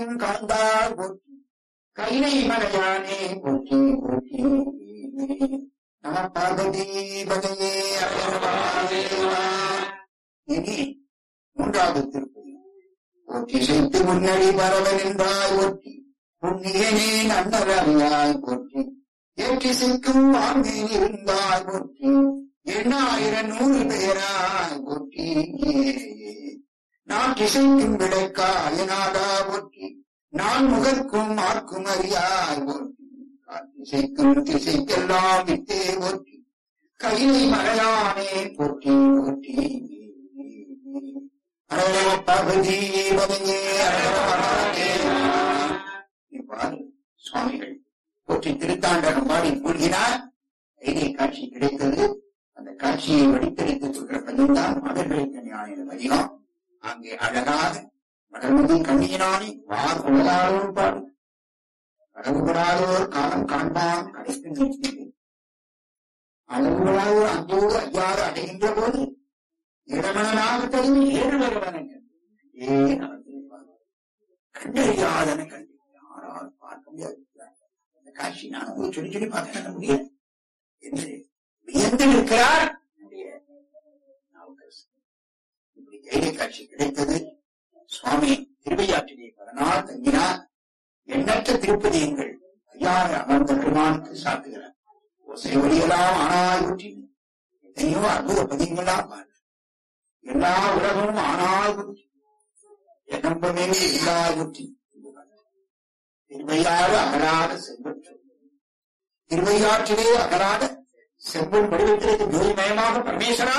காந்தார் போற்றி கைலை மலையானே போற்றி போற்றி. நம பார்வதி பதையே. இனி மூன்றாவது திருப்பதி. போற்றி செய்து முன்னடி பரவ நின்றாய் போற்றி புண்ணியனே நன்னறியாய் போற்றி ஏற்றி செய்க்கும் வாங்கில் இருந்தாய் போற்றி 8,100 பேராய் போற்றி. நான் திசைக்கும் விளக்காயனாதா போற்றி நான் முகர்க்கும் ஆர்க்கும் அறியாய் போற்றி திசைக்கும் திசைக்கெல்லாம் விட்டே போற்றி கைலை மலையானே போற்றி போற்றி. பகுதி இவ்வாறு சுவாமிகள் போற்றி திருத்தாண்டகம் பாடி கூறுகிறார். கைலை காட்சி கிடைத்தது. அந்த காட்சியை வடித்தெடுத்து சொல்கிற பதில்தான் மதர்களுக்கு ஞான பதிகம். அங்கே அழகாக மலர்மதி கண்ணியினானே வார் உலகாரோர் பாடு கடவுளாரோர் காலம் காண்பான் கடைக்கு நிற்கிறது. அளவுகளாயோர் அந்தோடு ஐயாறு அடைகின்ற போது இடமனாக தெரிந்து 7 வருவன கண்டறியாதன கண்டு யாரால் பார்க்க முடியாது. அந்த காட்சி நான் உங்களுக்கு சொல்லி சொல்லி பார்க்க முடியாது என்று வியந்து இருக்கிறார். இப்படி கைலை காட்சி கிடைத்தது. சுவாமி திருவையாற்றிலே பல நாள் தங்கினார். எண்ணற்ற திருப்பதியங்கள் ஐயாறு அமர்ந்த பெருமானுக்கு சாத்துகிறார். ஓசை ஒளியெல்லாம் ஆனாய் ஊற்றி எத்தனையோ அற்புத பதியங்களாம் பாரு. எல்லா உலகமும் ஆனாய் ஊற்றி என்னம்பமே எல்லா ஊற்றி திருவையாறு அகலாத செல்வற்று திருவையாற்றிலே அகலாத செவ்வன் வடிவத்திற்கு ஜோதிமயமாக பரமேஸ்வரா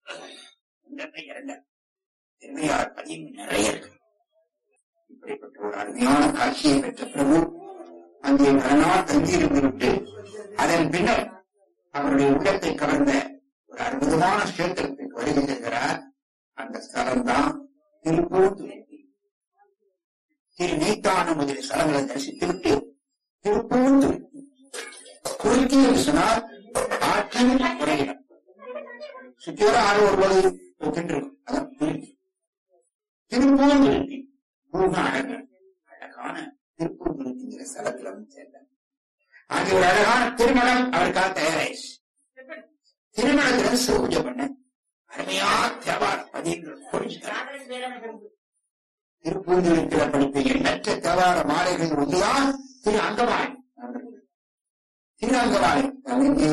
திருவையாறு பதியம் நிறைய இருக்கு. இப்படிப்பட்ட ஒரு அருமையான காட்சியை பெற்ற பிரபு அங்கே மறுநாள் தங்கியிருந்துவிட்டு அதன் பின்னர் அவருடைய உள்ளத்தை கவர்ந்த ஒரு அற்புதமான கஷேத்திரத்துக்கு வருகிறார். அந்த ஸ்தலம் தான் திருப்பூந்துறை. திரு நீத்தான முதலிய ஸ்தலங்களை தரிசித்துவிட்டு திருப்பூந்துறை குறுக்கி என்று சொன்னால் ஆற்றின் உரையிடம் சுற்றியோட ஆறு ஒருவது சென்றிருக்கும். அதான் திருப்பூந்துறை பூர்ண அழகான திருப்பூந்துறைங்கிற ஸ்தலத்துல வந்து சேர்ந்தார். அங்கே ஒரு அழகான திருமணம் அவருக்காக தயாராயிடுச்சு. திருமணத்துல பூஜை பண்ண அருமையா தேவார பதியங்கள் பொறிஞ்சுட்டார். திருப்பூந்துறைக்கிற படித்த எண்ணற்ற தேவார மாலைகள் ஒன்றுதான் திரு அங்கமாலை. திரு அங்கமாலை